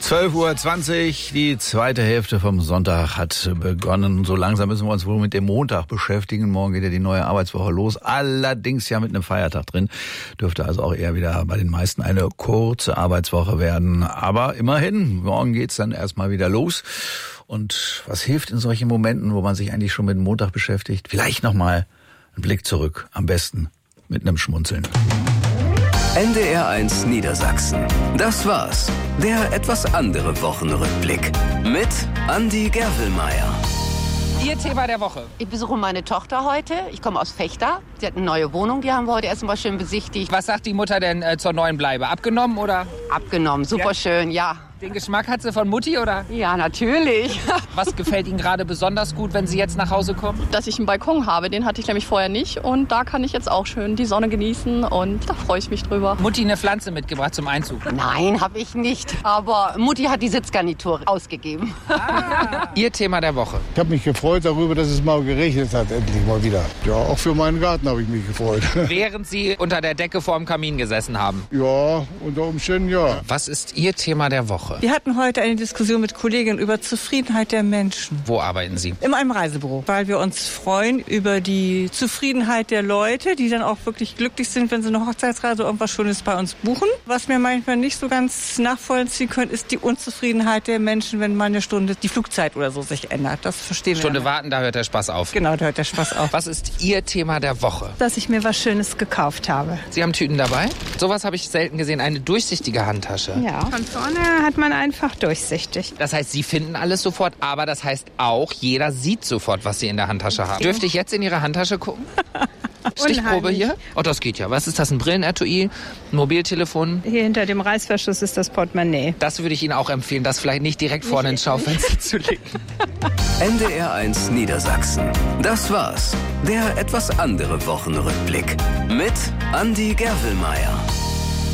12:20 Uhr, die zweite Hälfte vom Sonntag hat begonnen. So langsam müssen wir uns wohl mit dem Montag beschäftigen. Morgen geht ja die neue Arbeitswoche los. Allerdings ja mit einem Feiertag drin. Dürfte also auch eher wieder bei den meisten eine kurze Arbeitswoche werden. Aber immerhin, morgen geht's dann erstmal wieder los. Und was hilft in solchen Momenten, wo man sich eigentlich schon mit dem Montag beschäftigt? Vielleicht nochmal ein Blick zurück. Am besten mit einem Schmunzeln. NDR1 Niedersachsen. Das war's. Der etwas andere Wochenrückblick. Mit Andi Gerwelmeier. Ihr Thema der Woche. Ich besuche meine Tochter heute. Ich komme aus Vechta. Sie hat eine neue Wohnung, die haben wir heute erstmal schön besichtigt. Was sagt die Mutter denn zur neuen Bleibe? Abgenommen oder? Abgenommen, super schön, ja. Den Geschmack hat sie von Mutti, oder? Ja, natürlich. Was gefällt Ihnen gerade besonders gut, wenn Sie jetzt nach Hause kommen? Dass ich einen Balkon habe, den hatte ich nämlich vorher nicht. Und da kann ich jetzt auch schön die Sonne genießen und da freue ich mich drüber. Mutti eine Pflanze mitgebracht zum Einzug? Nein, habe ich nicht. Aber Mutti hat die Sitzgarnitur ausgegeben. Ihr Thema der Woche. Ich habe mich gefreut darüber, dass es mal geregnet hat, endlich mal wieder. Ja, auch für meinen Garten habe ich mich gefreut. Während Sie unter der Decke vor dem Kamin gesessen haben? Ja, unter Umständen ja. Was ist Ihr Thema der Woche? Wir hatten heute eine Diskussion mit Kolleginnen über Zufriedenheit der Menschen. Wo arbeiten Sie? In einem Reisebüro, weil wir uns freuen über die Zufriedenheit der Leute, die dann auch wirklich glücklich sind, wenn sie eine Hochzeitsreise oder irgendwas Schönes bei uns buchen. Was wir manchmal nicht so ganz nachvollziehen können, ist die Unzufriedenheit der Menschen, wenn mal eine Stunde die Flugzeit oder so sich ändert. Das verstehen wir. Stunde warten, da hört der Spaß auf. Genau, da hört der Spaß auf. Was ist Ihr Thema der Woche? Dass ich mir was Schönes gekauft habe. Sie haben Tüten dabei? Sowas habe ich selten gesehen, eine durchsichtige Handtasche. Ja, von vorne hat man einfach durchsichtig. Das heißt, Sie finden alles sofort, aber das heißt auch, jeder sieht sofort, was Sie in der Handtasche haben. Dürfte ich jetzt in Ihre Handtasche gucken? Stichprobe hier? Oh, das geht ja. Was ist das? Ein Brillenetui? Ein Mobiltelefon? Hier hinter dem Reißverschluss ist das Portemonnaie. Das würde ich Ihnen auch empfehlen, das vielleicht nicht direkt vorne ins Schaufenster zu legen. NDR1 Niedersachsen. Das war's. Der etwas andere Wochenrückblick. Mit Andi Gerwelmeier.